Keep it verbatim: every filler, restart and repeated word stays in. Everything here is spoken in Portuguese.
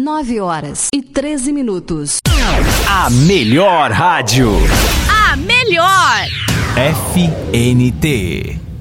nove horas e treze minutos. A melhor rádio. A melhor. F N T.